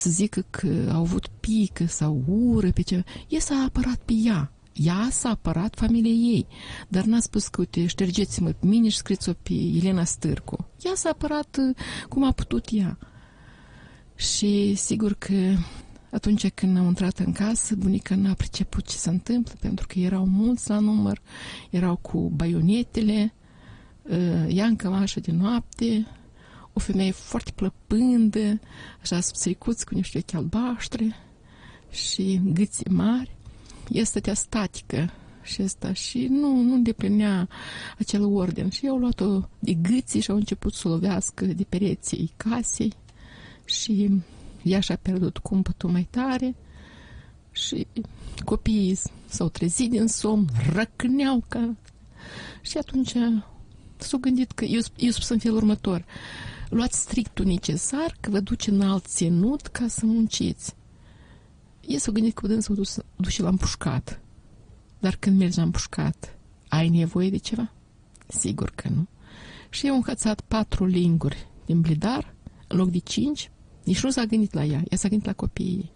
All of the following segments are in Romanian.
să zică că au avut pică sau ură pe ceva. Ea s-a apărat pe ea. Ea s-a apărat familiei ei. Dar n-a spus că, uite, ștergeți-mă pe mine și scriți-o pe Elena Stârcu. Ea s-a apărat cum a putut ea. Și sigur că atunci când am intrat în casă, bunica n-a priceput ce se întâmplă, pentru că erau mulți la număr, erau cu baionetele, ea în cămașă de noapte, o femeie foarte plăpândă, așa subțiricuți cu niște ochi albaștri și gâți mari. Ea stătea statică și nu îndeplinea acel ordin. Și eu au luat-o de gâții și au început să o lovească de pereții casei și ea și-a pierdut cumpătul mai tare și copiii s-au trezit din somn, răcneau ca... Și atunci s-au gândit că eu spus în felul următor: luați strictul necesar că vă duce în alt ținut ca să munciți. Ei s-au gândit că vă duce la împușcat. Dar când mergi la împușcat, ai nevoie de ceva? Sigur că nu. Și eu am înhățat 4 linguri din blidar în loc de 5. Nici nu s-a gândit la ea s-a gândit la copiii ei.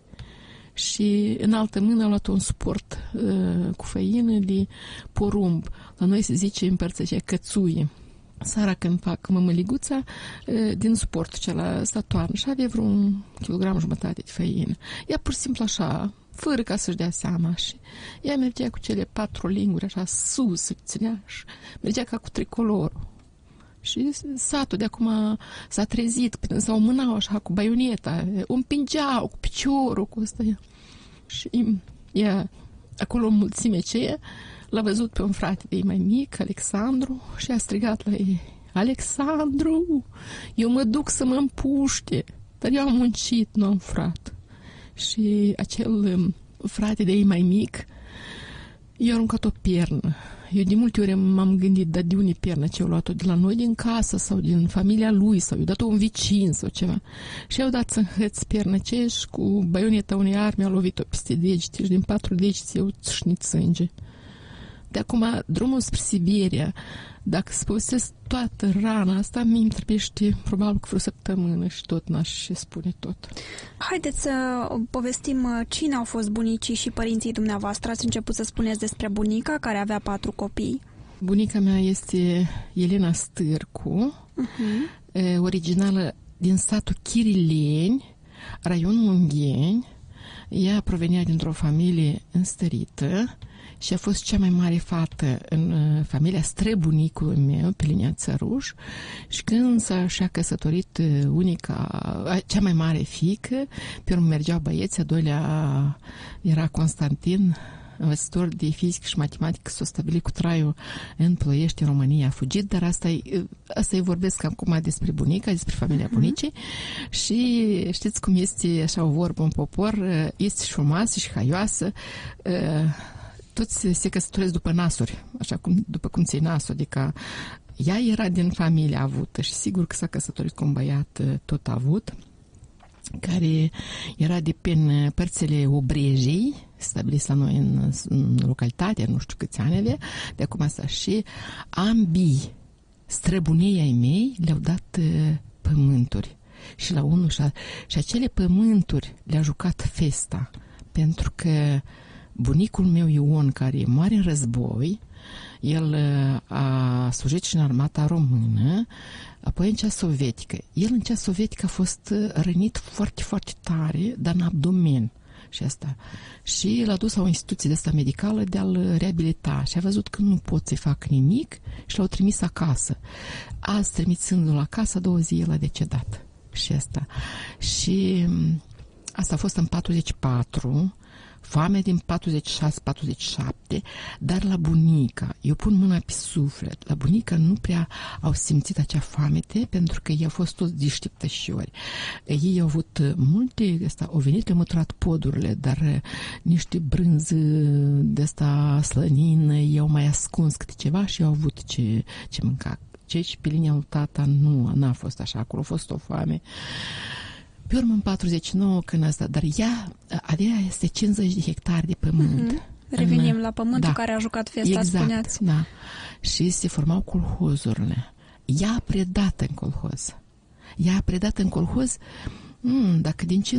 Și în altă mână a luat un suport cu făină de porumb. La noi se zice în părți aceea cățuie. Seara când fac mămăliguța, din suportul acela sta toarnă și avea vreun 1,5 kg de făină. Ea pur și simplu așa, fără ca să-și dea seama, și ea mergea cu cele 4 linguri așa sus, se ținea și mergea ca cu tricolorul. Și satul de acum s-a trezit, sau mânau așa cu baioneta, o împingeau cu piciorul, cu ăsta. Și ea, acolo în mulțime aceea, l-a văzut pe un frate de ei mai mic, Alexandru, și a strigat la ei: Alexandru, eu mă duc să mă împuște, dar eu am muncit, nu am furat. Și acel frate de ei mai mic i-a aruncat o piernă. Eu de multe ori m-am gândit, dar de unde piernă? Ce au luat-o de la noi din casă sau din familia lui sau i-au dat-o un vicin sau ceva. Și i-au dat să înhăți piernă aceea și cu baioneta unei arme a lovit-o peste degete și din 4 degete i-au țâșnit sânge. De acum, drumul spre Siberia, dacă să povestesc toată rana asta, mi-mi trebuiește probabil cu vreo săptămână și tot n-aș spune tot. Haideți să povestim cine au fost bunicii și părinții dumneavoastră. Ați început să spuneți despre bunica, care avea 4 copii. Bunica mea este Elena Stârcu, originală din satul Chirileni, raionul Ungheni. Ea provenea dintr-o familie înstărită și a fost cea mai mare fată în familia străbunicului meu, pe linia Țăruș, și când și-a căsătorit cea mai mare fiică, pe urmă mergeau băieți, a doilea era Constantin, învățător de fizică și matematică, s-a stabilit cu traiul în Ploiești, în România, a fugit, dar asta-i vorbesc acum despre bunica, despre familia bunicii. Și știți cum este așa o vorbă în popor, este și frumoasă și haioasă, toți se căsătoresc după nasuri, așa după cum ți-e nasul, adică ea era din familia avută și sigur că s-a căsătorit cu un băiat tot avut, care era de prin părțile Obrejei, stabilit la noi în localitate, nu știu câți ani avea, de acum asta, și ambii străbunii ai mei le-au dat pământuri. Și la unul și acele pământuri le-a jucat festa, pentru că bunicul meu Ion, care moare în război, el a slujit și în armata română, apoi în cea sovietică. El în cea sovietică a fost rănit foarte, foarte tare, dar în abdomen. Și asta. Și l-a dus la o instituție de asta medicală de a-l reabilita și a văzut că nu pot să-i fac nimic și l-au trimis acasă. Azi, trimițându-l acasă, 2 zile el a decedat. Și asta. Și asta a fost în 44, foame din 46-47, dar la bunica, eu pun mâna pe suflet, la bunica nu prea au simțit acea foamete, pentru că ei au fost toți deșteptășori. Ei au avut multe, au venit, le-au măturat podurile, dar niște brânză de asta slănină, ei au mai ascuns câte ceva și au avut ce mânca. Și pe linia lui tata n-a fost așa, acolo a fost o foame. Pe urmă, în 49, când asta, dar ea avea 50 de hectare de pământ. Revenim la pământul care a jucat festa, exact, spuneați. Da. Și se formau colhozurile. Ea a predat în colhoz. Dacă din